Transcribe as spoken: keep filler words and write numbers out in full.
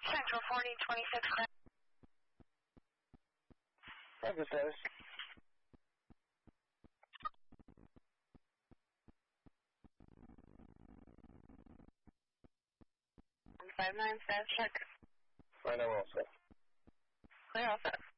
Central forty, twenty-six. Roger, status. five nine, status check. Find out also. Clear, all set.